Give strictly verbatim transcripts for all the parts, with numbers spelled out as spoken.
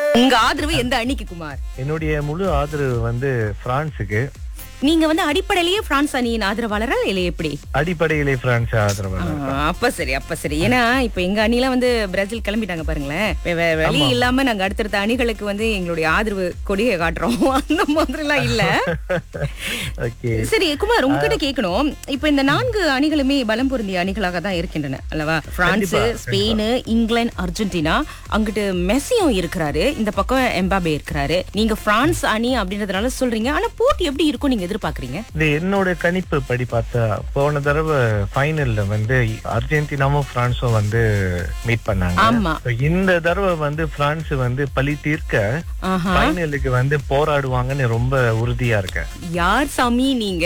உங்க ஆதரவு எந்த அணிக்கு குமார்? என்னுடைய முழு ஆதரவு வந்து பிரான்சுக்கு. நீங்க வந்து அடிப்படையிலேயே பிரான்ஸ் அணியின் ஆதரவாளரா இல்ல எப்படி? அடிப்படையிலே பிரான்ஸ் ஆதரவாளர். ஆ, அப்ப சரி அப்ப சரி. ஏன்னா இப்ப எங்க அணில வந்து பிரேசில் கிளம்பிட்டாங்க பாருங்களேன். வே- வே- வழி இல்லாம நாங்க அடுத்தடுத்த அணிகளுக்கு வந்து எங்களுடைய ஆதரவு கொடியை காட்டுறோம். அந்த மாதிரி எல்லாம் இல்ல. ஓகே. சரி குமார், உங்ககிட்ட கேட்கணும். இப்ப இந்த நான்கு அணிகளுமே பலம் பொருந்திய அணிகளாக தான் இருக்கின்றன அல்லவா? பிரான்ஸ், கண்டிப்பா, ஸ்பெயின், இங்கிலாந்து, அர்ஜென்டினா. அங்கிட்டு மெஸ்ஸியும் இருக்கிறாரு, இந்த பக்கம் எம்பாபே இருக்கிறாரு. நீங்க பிரான்ஸ் அணி அப்படின்றதுனால சொல்றீங்க. ஆனா போட்டி எப்படி இருக்கும் நீங்க எதிர்பார்க்கறீங்க? இது என்னோட கணிப்பு படி பார்த்தா போன தடவை ஃபைனல்ல வந்து அர்ஜென்டினாவும் பிரான்ஸும் வந்து மீட் பண்ணாங்க. ஆமா. So, இந்த தடவை வந்து பிரான்ஸ் வந்து பழி தீர்க்க ஆஹா. ஃபைனலுக்கு வந்து போராடுவாங்கன்னு ரொம்ப உறுதியா இருக்கேன். யார் சாமி நீங்க?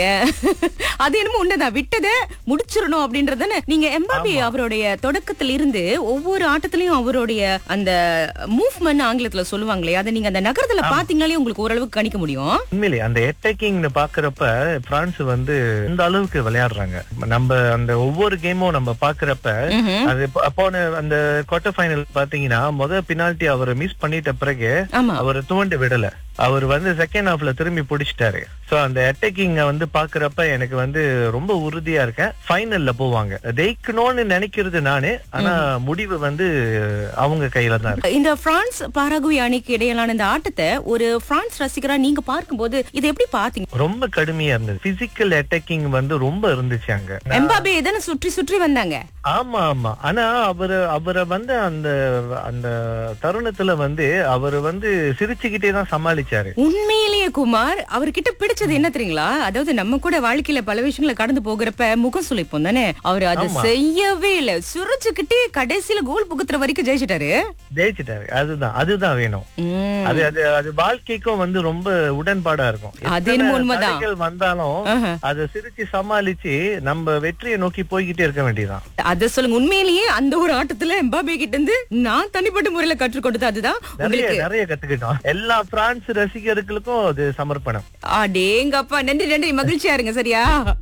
அது என்னமோ உண்மைதான், விட்டதை முடிச்சிடணும் அப்படின்றதானே. நீங்க எம்பாபே அவருடைய தொடக்கத்துல இருந்து ஒவ்வொரு ஆட்டத்திலயும் அவருடைய அந்த மூவ்மெண்ட் ஆங்கிலத்துல சொல்லுவாங்களே, அதை நீங்க அந்த நகரத்துல பாத்தீங்கன்னாலே உங்களுக்கு ஓரளவுக்கு கணிக்க முடியும். உண்மையிலே அந்த அட்டாக்கிங் பாக்குறப்ப பிரான்ஸ் வந்து இந்த அளவுக்கு விளையாடுறாங்க. நம்ம அந்த ஒவ்வொரு கேமும் நம்ம பாக்குறப்ப ம்ஹும். அது ப- போன அந்த குவார்டர் ஃபைனல் பாத்தீங்கன்னா முத பெனால்டி அவர் மிஸ் பண்ணிட்ட பிறகு ஆமா. அவர் துவண்டு விடல. அவர் வந்து செகண்ட் ஹாஃப்ல திரும்பி பிடிச்சிட்டாரு. சோ அந்த அட்டாக்கிங் வந்து பாக்குறப்ப எனக்கு வந்து ரொம்ப உறுதியா இருக்கேன் ஃபைனல்ல போவாங்க. ஜெயிக்கணும்னு நினைக்கிறது நானு, ஆனா முடிவு வந்து அவங்க கையில தான் இருக்கு. இந்த பிரான்ஸ் பாராகுவே அணிக்கு இடையிலான இந்த ஆட்டத்தை ஒரு பிரான்ஸ் ரசிகரா நீங்க பார்க்கும்போது இதை எப்படி பாத்தீங்க? ரொம்ப கடுமையா இருந்தது. பிசிக்கல் அட்டாக்கிங் வந்து ரொம்ப இருந்துச்சு அங்க. எம்பாபே எதனா சுற்றி சுற்றி வந்தாங்க. ஆமா ஆமா. ஆனா அவரு அவரை வந்து அந்த அந்த தருணத்துல வந்து அவரு வந்து சிரிச்சுக்கிட்டே தான் சமாளிச்சாரு. உண்மையிலேயே குமார், அவர்கிட்ட பிடிச்சது என்ன தெரியுங்களா? அதாவது நம்ம கூட வாழ்க்கையில பல விஷயங்களை கடந்து போகிறப்ப முகம் சுளிப்போம் தானே, அவரு அதை ஆமா. செய்யவே இல்ல. சுரிச்சுக்கிட்டே கடைசியில கோல் புகுத்துற வரைக்கும் ஜெயிச்சிட்டாரு. ஜெயிச்சிட்டாரு. அதுதான் அதுதான் வேணும். உம். அது அது அது வாழ்க்கைக்கும் வந்து ரொம்ப உடன்பாடா இருக்கும். அது என்னமோ உண்மைதான். தடைகள் வந்தாலும் ஆஹா. அதை சிரிச்சு சமாளிச்சு நம்ம வெற்றியை நோக்கி போய்கிட்டே இருக்க வேண்டியதுதான். அத சொல்லுங்க. உண்மையிலேயே அந்த ஒரு ஆட்டத்துல எம்பாபே கிட்ட இருந்து நான் தனிப்பட்ட முறையில கற்றுக்கொண்டது அதுதான். நிறைய உங்களுக்கு நிறைய கத்துக்கிட்டோம். எல்லா பிரான்ஸ் ரசிகர்களுக்கும் அது சமர்ப்பணம். அடேங்கப்பா, நன்றி நன்றி, மகிழ்ச்சியா இருங்க. சரியா?